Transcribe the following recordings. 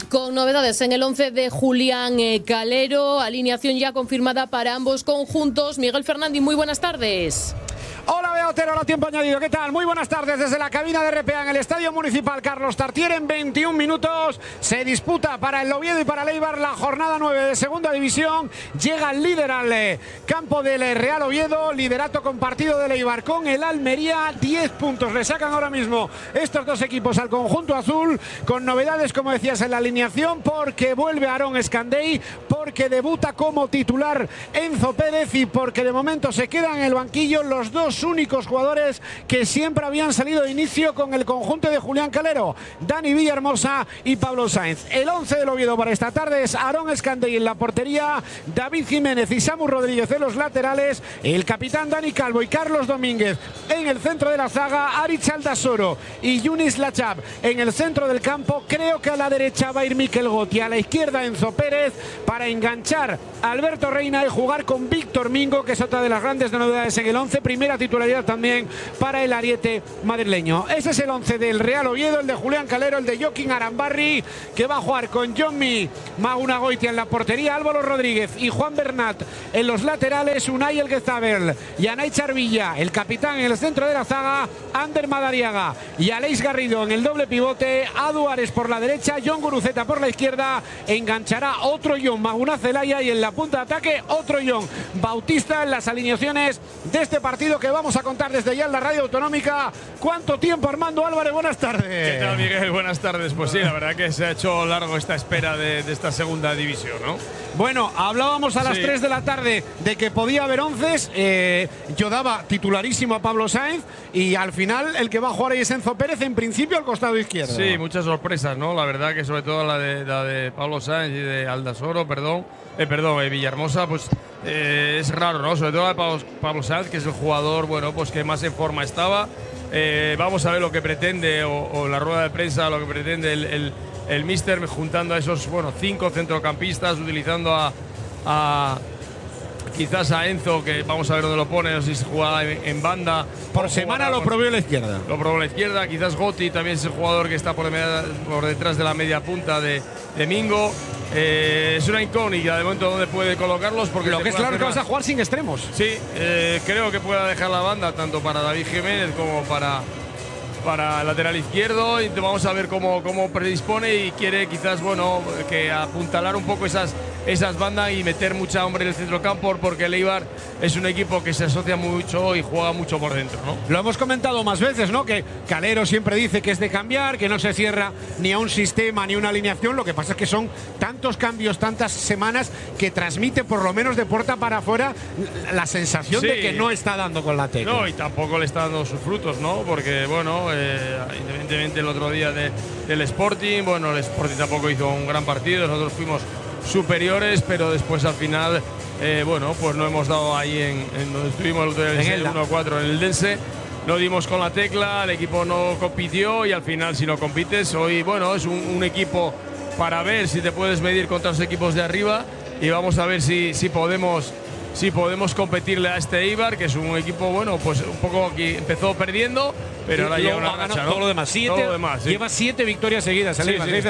Con novedades en el 11 de Julián Calero, alineación ya confirmada para ambos conjuntos. Miguel Fernández, muy buenas tardes. Hola, Bea Otero, hola, tiempo añadido. ¿Qué tal? Muy buenas tardes desde la cabina de RPA en el Estadio Municipal Carlos Tartiere. En 21 minutos se disputa para el Oviedo y para el Eibar la jornada 9 de Segunda División. Llega el líder al campo del Real Oviedo, liderato compartido del Eibar con el Almería. 10 puntos le sacan ahora mismo estos dos equipos al conjunto azul, con novedades, como decías, en la alineación, porque vuelve Aarón Escandei, porque debuta como titular Enzo Pérez y porque de momento se quedan en el banquillo los dos únicos jugadores que siempre habían salido de inicio con el conjunto de Julián Calero, Dani Villahermosa y Pablo Sáenz. El 11 del Oviedo para esta tarde es Aarón Escandei en la portería, David Jiménez y Samu Rodríguez en los laterales, el capitán Dani Calvo y Carlos Domínguez en el centro de la zaga, Aritz Aldasoro y Yunis Lachab en el centro del campo. Creo que a la derecha va a ir Mikel Gotti, a la izquierda Enzo Pérez, para enganchar a Alberto Reina y jugar con Víctor Mingo, que es otra de las grandes novedades en el 11, primera titularidad también para el ariete madrileño. Ese es el 11 del Real Oviedo, el de Julián Calero, el de Joaquín Arambarri, que va a jugar con Jonmi Magunagoitia en la portería, Álvaro Rodríguez y Juan Bernat en los laterales, Unai Elguezabel y Anay Charvilla, el capitán en el centro de la zaga, Ander Madariaga y Aleix Garrido en el doble pivote, Adu Ares por la derecha, Jon Guruceta por la izquierda, enganchará otro Jon Maguna Zelaya y en la punta de ataque otro Jon Bautista en las alineaciones de este partido que vamos a contar desde ya en la radio autonómica. ¿Cuánto tiempo, Armando Álvarez? Buenas tardes. ¿Qué tal, Miguel? Buenas tardes. Pues sí, la verdad que se ha hecho largo esta espera de esta segunda división, ¿no? Bueno, hablábamos a las 3 de la tarde de que podía haber 11. Yo daba titularísimo a Pablo Sáenz y al final el que va a jugar ahí es Enzo Pérez, en principio al costado izquierdo. Sí, muchas sorpresas, ¿no? La verdad que sobre todo la de Pablo Sáenz y de Aldasoro, Villahermosa, pues es raro, ¿no? Sobre todo la de Pablo Sáenz, que es el jugador, bueno, pues que más en forma estaba. Vamos a ver lo que pretende, o la rueda de prensa, lo que pretende el míster, juntando a esos, 5 centrocampistas, utilizando quizás a Enzo, que vamos a ver dónde lo pone, no sé si juega en banda. Por semana lo probó en la izquierda. Lo probó en la izquierda, quizás Gotti también es el jugador que está por detrás de la media punta de Mingo. Es una incógnita de momento dónde puede colocarlos, porque lo que es claro es que vas a jugar sin extremos. Sí, creo que pueda dejar la banda tanto para David Jiménez como para el lateral izquierdo, y vamos a ver cómo predispone y quiere quizás, que apuntalar un poco esas bandas y meter mucha hombre en el centrocampo, porque el Eibar es un equipo que se asocia mucho y juega mucho por dentro, ¿no? Lo hemos comentado más veces, ¿no? Que Calero siempre dice que es de cambiar, que no se cierra ni a un sistema ni a una alineación. Lo que pasa es que son tantos cambios, tantas semanas, que transmite, por lo menos de puerta para afuera, la sensación de que no está dando con la tecla. No, y tampoco le está dando sus frutos, ¿no? Porque, independientemente el otro día del Sporting, el Sporting tampoco hizo un gran partido, nosotros fuimos superiores, pero después al final, pues no hemos dado ahí en donde estuvimos el otro día, en el 1-4 en el Dense. No dimos con la tecla, el equipo no compitió y al final, si no compites, hoy, es un equipo para ver si te puedes medir contra los equipos de arriba, y vamos a ver si podemos competirle a este Eibar, que es un equipo, pues un poco aquí empezó perdiendo, pero ahora llega una racha, ¿no? Todo lo demás, sí. Lleva 7 victorias seguidas.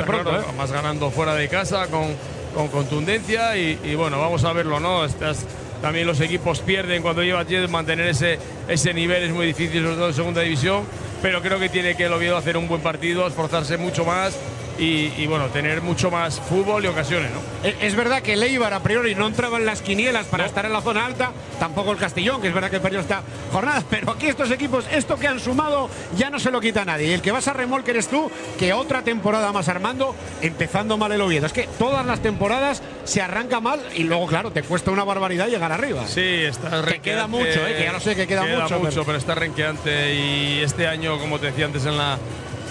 Más ganando fuera de casa con contundencia y vamos a verlo, ¿no? También los equipos pierden cuando lleva tiempo. Mantener ese nivel es muy difícil, sobre todo en segunda división, pero creo que tiene que el Oviedo hacer un buen partido, esforzarse mucho más y tener mucho más fútbol y ocasiones, ¿no? Es verdad que el Eibar a priori no entraba en las quinielas para estar en la zona alta, tampoco el Castellón, que es verdad que perdió esta jornada, pero aquí estos equipos, esto que han sumado, ya no se lo quita nadie. Y el que vas a remolque eres tú, que otra temporada más, Armando, empezando mal el Oviedo. Es que todas las temporadas se arranca mal y luego, claro, te cuesta una barbaridad llegar arriba. Sí, está renqueante. Que queda mucho, que ya no sé que queda mucho. Pero está renqueante, y este año, como te decía antes en la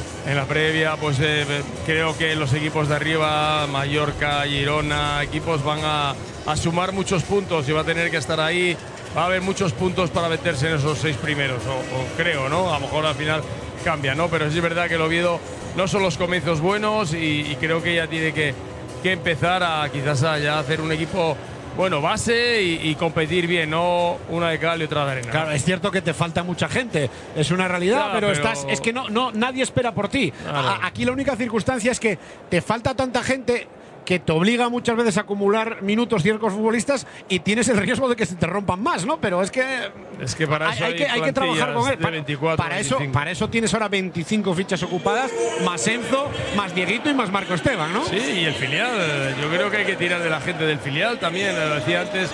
previa, pues creo que los equipos de arriba, Mallorca, Girona, equipos van a sumar muchos puntos y va a tener que estar ahí. Va a haber muchos puntos para meterse en esos 6 primeros, o creo, ¿no? A lo mejor al final cambia, ¿no? Pero sí es verdad que el Oviedo no son los comienzos buenos y creo que ya tiene que empezar a quizás ya hacer un equipo bueno, base y competir bien, no una de cal y otra de arena. Claro, es cierto que te falta mucha gente, es una realidad, Claro, pero es que nadie espera por ti. Claro. Aquí la única circunstancia es que te falta tanta gente que te obliga muchas veces a acumular minutos ciertos futbolistas y tienes el riesgo de que se te rompan más, ¿no? Pero es que para eso hay que trabajar con él. De 24, para eso tienes ahora 25 fichas ocupadas, más Enzo, más Dieguito y más Marco Esteban, ¿no? Sí, y el filial. Yo creo que hay que tirar de la gente del filial también. Lo decía antes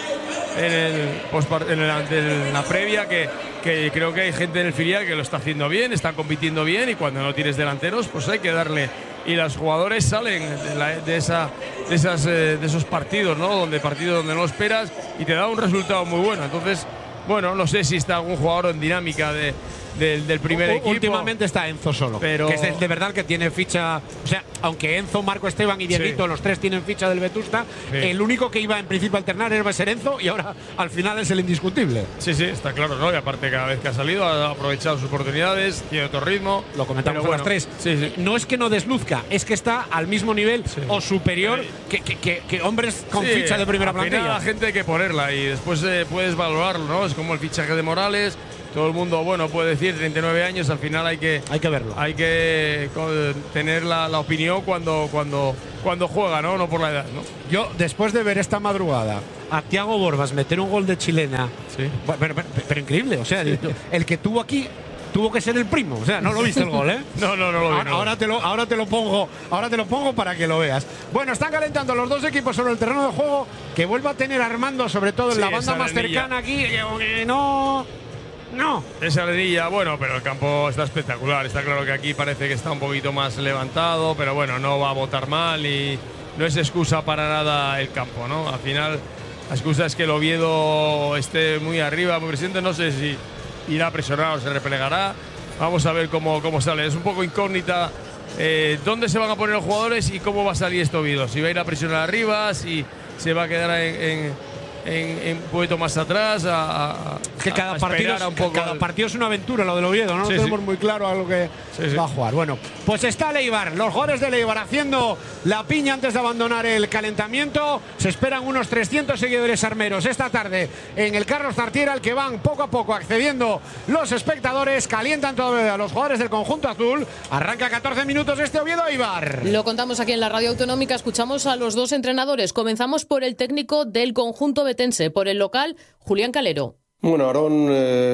en la previa que creo que hay gente en el filial que lo está haciendo bien, está compitiendo bien, y cuando no tienes delanteros, pues hay que darle. Y los jugadores salen de esos partidos, ¿no? Partidos donde no lo esperas y te da un resultado muy bueno. Entonces, bueno, no sé si está algún jugador en dinámica del primer equipo. Últimamente está Enzo solo, pero que es de verdad que tiene ficha. O sea, aunque Enzo, Marco Esteban y Dieguito, los tres tienen ficha del Vetusta, el único que iba en principio a alternar iba a ser Enzo, y ahora al final es el indiscutible. Sí, está claro, ¿no? Y aparte, cada vez que ha salido ha aprovechado sus oportunidades, tiene otro ritmo. Lo comentamos a las tres. Sí. No es que no desluzca, es que está al mismo nivel o superior que hombres con ficha de primera plantilla. La gente hay que ponerla y después puedes valorarlo, ¿no? Es como el fichaje de Morales. Todo el mundo, bueno, puede decir 39 años, al final hay que verlo. Hay que tener la opinión cuando juega, ¿no? No por la edad, ¿no? Yo, después de ver esta madrugada a Thiago Borbas meter un gol de chilena, pero increíble, o sea, el que tuvo aquí tuvo que ser el primo, o sea, no lo viste el gol, ¿eh? No lo vi. Ahora te lo pongo para que lo veas. Bueno, están calentando los dos equipos sobre el terreno de juego, que vuelva a tener Armando, sobre todo en la banda más cercana aquí, No. Esa arenilla, bueno, pero el campo está espectacular. Está claro que aquí parece que está un poquito más levantado, pero bueno, no va a botar mal y no es excusa para nada el campo, ¿no? Al final, la excusa es que el Oviedo esté muy arriba, muy presente. No sé si irá a presionar o se replegará. Vamos a ver cómo sale. Es un poco incógnita dónde se van a poner los jugadores y cómo va a salir este Oviedo. Si va a ir a presionar arriba, si se va a quedar un poquito más atrás que cada partido es una aventura, lo del Oviedo, ¿no? No tenemos muy claro a lo que va a jugar. Bueno, pues está Leibar, los jugadores de Leibar haciendo la piña antes de abandonar el calentamiento. Se esperan unos 300 seguidores armeros esta tarde en el Carlos Tartiere, al que van poco a poco accediendo los espectadores. Calientan todavía los jugadores del conjunto azul. Arranca 14 minutos este Oviedo-Eibar. Lo contamos aquí en la Radio Autonómica. Escuchamos a los dos entrenadores. Comenzamos por el técnico del conjunto betense, por el local, Julián Calero. Bueno, Aarón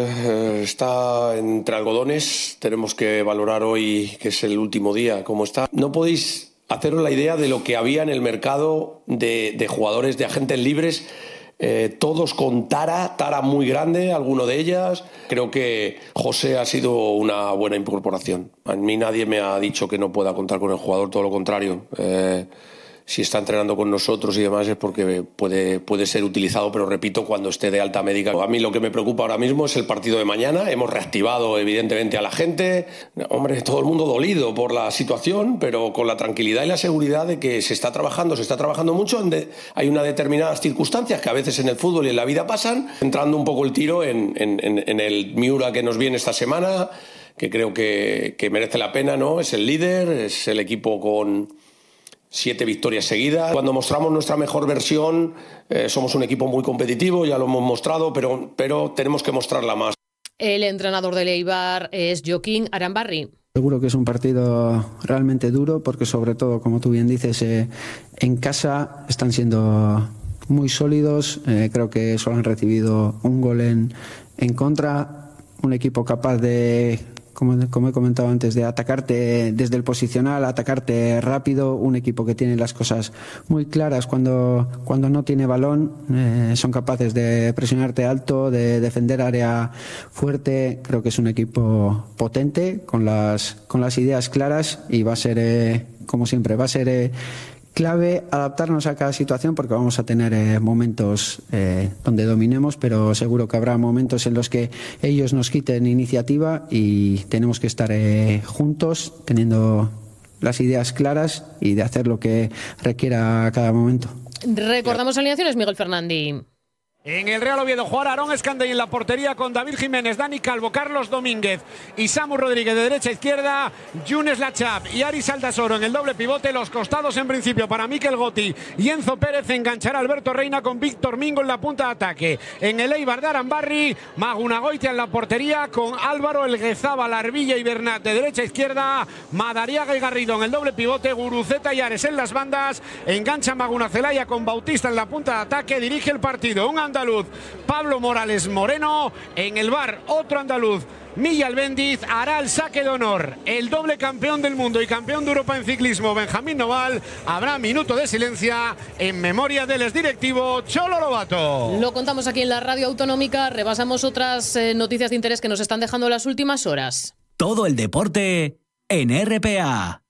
está entre algodones. Tenemos que valorar hoy, que es el último día, cómo está. No podéis haceros la idea de lo que había en el mercado de jugadores, de agentes libres, todos con tara muy grande, alguno de ellas. Creo que José ha sido una buena incorporación. A mí nadie me ha dicho que no pueda contar con el jugador, todo lo contrario. Si está entrenando con nosotros y demás es porque puede ser utilizado, pero repito, cuando esté de alta médica. A mí lo que me preocupa ahora mismo es el partido de mañana. Hemos reactivado evidentemente a la gente. Hombre, todo el mundo dolido por la situación, pero con la tranquilidad y la seguridad de que se está trabajando mucho. Hay unas determinadas circunstancias que a veces en el fútbol y en la vida pasan. Entrando un poco el tiro en el Miura que nos viene esta semana, que creo que merece la pena, ¿no? Es el líder, es el equipo con 7 victorias seguidas. Cuando mostramos nuestra mejor versión, somos un equipo muy competitivo, ya lo hemos mostrado, pero tenemos que mostrarla más. El entrenador de Eibar es Joaquín Arambarri. Seguro que es un partido realmente duro, porque sobre todo, como tú bien dices, en casa están siendo muy sólidos. Creo que solo han recibido un gol en contra. Un equipo capaz de, como he comentado antes, de atacarte desde el posicional, atacarte rápido. Un equipo que tiene las cosas muy claras cuando no tiene balón. Son capaces de presionarte alto, de defender área fuerte. Creo que es un equipo potente, con las ideas claras, y va a ser, como siempre, clave adaptarnos a cada situación, porque vamos a tener momentos donde dominemos, pero seguro que habrá momentos en los que ellos nos quiten iniciativa y tenemos que estar juntos, teniendo las ideas claras y de hacer lo que requiera cada momento. Recordamos alineaciones, Miguel Fernandi. En el Real Oviedo jugará Aarón Escandell en la portería con David Jiménez, Dani Calvo, Carlos Domínguez y Samu Rodríguez de derecha a izquierda, Younes Lachap y Aris Aldasoro en el doble pivote. Los costados en principio para Mikel Gotti y Enzo Pérez. Enganchará Alberto Reina con Víctor Mingo en la punta de ataque. En el Eibar de Arambarri, Magunagoitia en la portería con Álvaro Elguezábal, Arbilla y Bernat de derecha a izquierda, Madariaga y Garrido en el doble pivote, Guruceta y Ares en las bandas. Engancha Maguna Celaya con Bautista en la punta de ataque. Dirige el partido un andaluz, Pablo Morales Moreno. En el bar otro andaluz, Milla Bendiz, hará el saque de honor el doble campeón del mundo y campeón de Europa en ciclismo, Benjamín Noval. Habrá minuto de silencio en memoria del exdirectivo Cholo Lobato. Lo contamos aquí en la Radio Autonómica. Repasamos otras noticias de interés que nos están dejando las últimas horas. Todo el deporte en RPA.